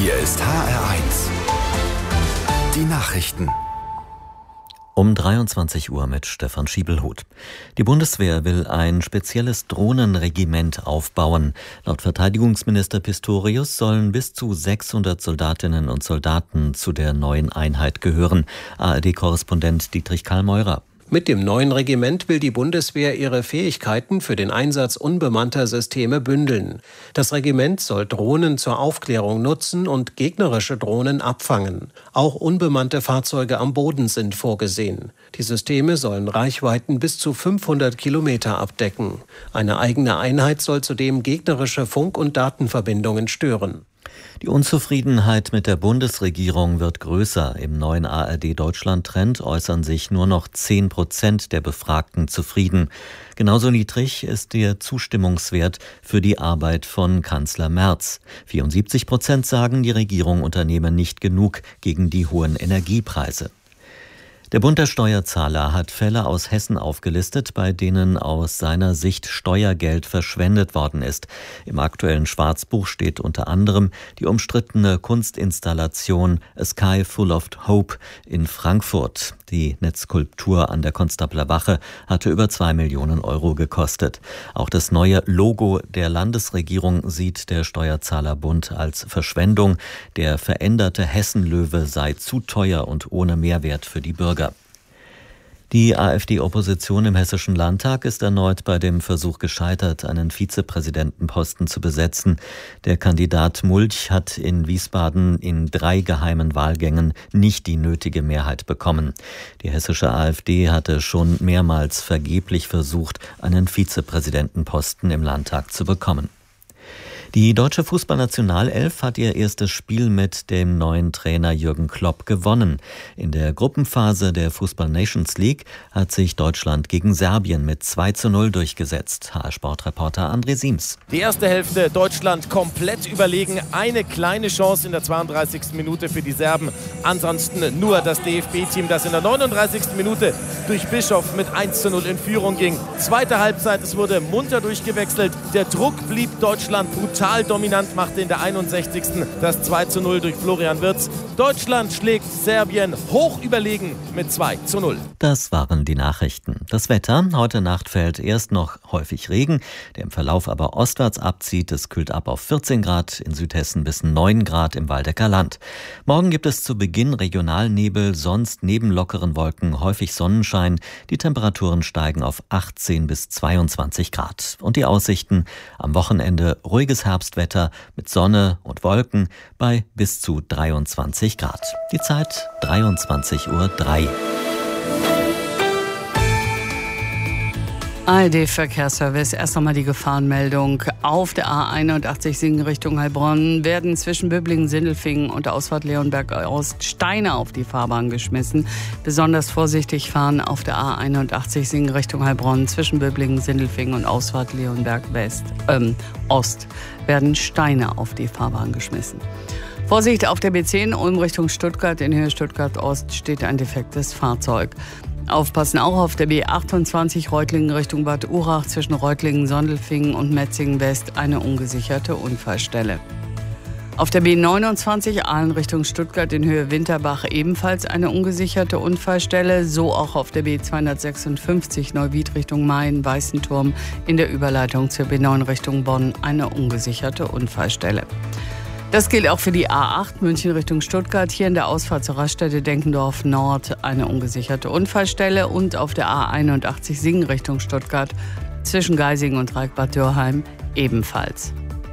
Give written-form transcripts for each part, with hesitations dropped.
Hier ist HR1. Die Nachrichten. Um 23 Uhr mit Stefan Schiebelhuth. Die Bundeswehr will ein spezielles Drohnenregiment aufbauen. Laut Verteidigungsminister Pistorius sollen bis zu 600 Soldatinnen und Soldaten zu der neuen Einheit gehören. ARD-Korrespondent Dietrich Karl-Meurer. Mit dem neuen Regiment will die Bundeswehr ihre Fähigkeiten für den Einsatz unbemannter Systeme bündeln. Das Regiment soll Drohnen zur Aufklärung nutzen und gegnerische Drohnen abfangen. Auch unbemannte Fahrzeuge am Boden sind vorgesehen. Die Systeme sollen Reichweiten bis zu 500 Kilometer abdecken. Eine eigene Einheit soll zudem gegnerische Funk- und Datenverbindungen stören. Die Unzufriedenheit mit der Bundesregierung wird größer. Im neuen ARD-Deutschland-Trend äußern sich nur noch 10% der Befragten zufrieden. Genauso niedrig ist der Zustimmungswert für die Arbeit von Kanzler Merz. 74% sagen, die Regierung unternehme nicht genug gegen die hohen Energiepreise. Der Bund der Steuerzahler hat Fälle aus Hessen aufgelistet, bei denen aus seiner Sicht Steuergeld verschwendet worden ist. Im aktuellen Schwarzbuch steht unter anderem die umstrittene Kunstinstallation A Sky Full of Hope in Frankfurt. Die Netzskulptur an der Konstabler Wache hatte über 2 Millionen Euro gekostet. Auch das neue Logo der Landesregierung sieht der Steuerzahlerbund als Verschwendung. Der veränderte Hessenlöwe sei zu teuer und ohne Mehrwert für die Bürger. Die AfD-Opposition im Hessischen Landtag ist erneut bei dem Versuch gescheitert, einen Vizepräsidentenposten zu besetzen. Der Kandidat Mulch hat in Wiesbaden in 3 geheimen Wahlgängen nicht die nötige Mehrheit bekommen. Die hessische AfD hatte schon mehrmals vergeblich versucht, einen Vizepräsidentenposten im Landtag zu bekommen. Die deutsche Fußballnationalelf hat ihr erstes Spiel mit dem neuen Trainer Jürgen Klopp gewonnen. In der Gruppenphase der Fußball Nations League hat sich Deutschland gegen Serbien mit 2:0 durchgesetzt. HR-Sportreporter André Siems. Die erste Hälfte Deutschland komplett überlegen. Eine kleine Chance in der 32. Minute für die Serben. Ansonsten nur das DFB-Team, das in der 39. Minute durch Bischof mit 1:0 in Führung ging. Zweite Halbzeit, es wurde munter durchgewechselt. Der Druck blieb Deutschland brutal dominant, machte in der 61. das 2:0 durch Florian Wirtz. Deutschland schlägt Serbien hoch überlegen mit 2:0. Das waren die Nachrichten. Das Wetter: Heute Nacht fällt erst noch häufig Regen, der im Verlauf aber ostwärts abzieht. Es kühlt ab auf 14 Grad, in Südhessen bis 9 Grad im Waldecker Land. Morgen gibt es zu Beginn Regionalnebel, sonst neben lockeren Wolken häufig Sonnenschein. Die Temperaturen steigen auf 18 bis 22 Grad. Und die Aussichten: am Wochenende ruhiges Herbstwetter mit Sonne und Wolken bei bis zu 23 Grad. Die Zeit 23:03 Uhr. ARD-Verkehrsservice, erst einmal die Gefahrenmeldung. Auf der A81 Singen Richtung Heilbronn werden zwischen Böblingen-Sindelfingen und der Ausfahrt Leonberg-Ost Steine auf die Fahrbahn geschmissen. Besonders vorsichtig fahren auf der A81 Singen Richtung Heilbronn zwischen Böblingen-Sindelfingen und Ausfahrt Leonberg-Ost werden Steine auf die Fahrbahn geschmissen. Vorsicht auf der B10 Ulm Richtung Stuttgart, in Höhe Stuttgart-Ost steht ein defektes Fahrzeug. Aufpassen auch auf der B28 Reutlingen Richtung Bad Urach zwischen Reutlingen, Sondelfingen und Metzingen West eine ungesicherte Unfallstelle. Auf der B29 Aalen Richtung Stuttgart in Höhe Winterbach ebenfalls eine ungesicherte Unfallstelle. So auch auf der B256 Neuwied Richtung Main Weißenturm in der Überleitung zur B9 Richtung Bonn eine ungesicherte Unfallstelle. Das gilt auch für die A8 München Richtung Stuttgart. Hier in der Ausfahrt zur Raststätte Denkendorf Nord eine ungesicherte Unfallstelle. Und auf der A81 Singen Richtung Stuttgart zwischen Geisingen und Reicbad Dürrheim ebenfalls.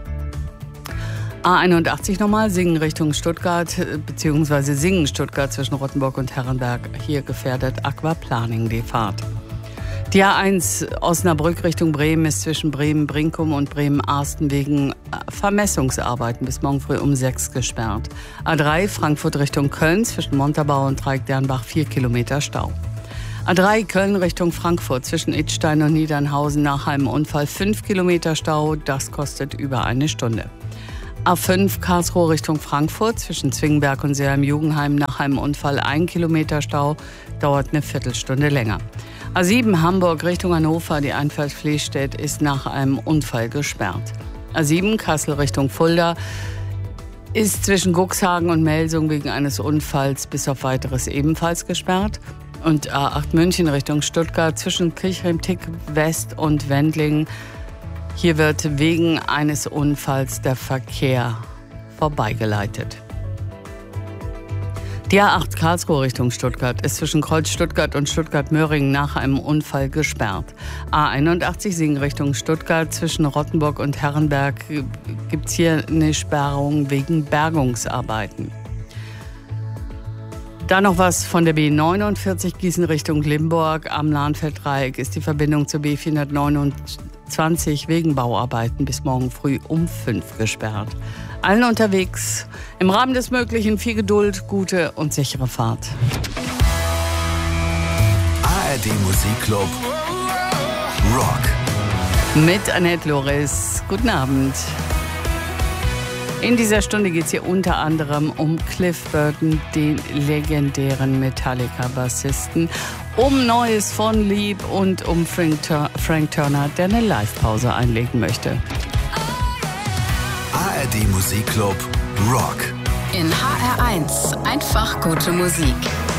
A81 nochmal, Singen Richtung Stuttgart, beziehungsweise Singen Stuttgart zwischen Rottenburg und Herrenberg. Hier gefährdet Aquaplaning die Fahrt. Die A1 Osnabrück Richtung Bremen ist zwischen Bremen-Brinkum und Bremen-Arsten wegen Vermessungsarbeiten bis morgen früh um 6 gesperrt. A3 Frankfurt Richtung Köln zwischen Montabaur und Dreieck-Dernbach 4 Kilometer Stau. A3 Köln Richtung Frankfurt zwischen Idstein und Niedernhausen nach einem Unfall 5 Kilometer Stau, das kostet über eine Stunde. A5 Karlsruhe Richtung Frankfurt zwischen Zwingenberg und Seelheim-Jugendheim nach einem Unfall 1 Kilometer Stau, dauert eine Viertelstunde länger. A7 Hamburg Richtung Hannover, die Einfahrt Fließstedt ist nach einem Unfall gesperrt. A7 Kassel Richtung Fulda ist zwischen Cuxhagen und Melsung wegen eines Unfalls bis auf Weiteres ebenfalls gesperrt. Und A8 München Richtung Stuttgart zwischen Kirchheim-Tick West und Wendling. Hier wird wegen eines Unfalls der Verkehr vorbeigeleitet. Die A8 Karlsruhe Richtung Stuttgart ist zwischen Kreuz Stuttgart und Stuttgart-Möhringen nach einem Unfall gesperrt. A81 Siegen Richtung Stuttgart zwischen Rottenburg und Herrenberg gibt es hier eine Sperrung wegen Bergungsarbeiten. Dann noch was von der B49 Gießen Richtung Limburg. Am Lahnfelddreieck ist die Verbindung zur B429 wegen Bauarbeiten bis morgen früh um 5 gesperrt. Allen unterwegs im Rahmen des Möglichen viel Geduld, gute und sichere Fahrt. ARD Musikclub Rock. Mit Annette Loris. Guten Abend. In dieser Stunde geht es hier unter anderem um Cliff Burton, den legendären Metallica-Bassisten, um Neues von Lieb und um Frank Turner, der eine Live-Pause einlegen möchte. ARD Musikclub Rock. In HR1 einfach gute Musik.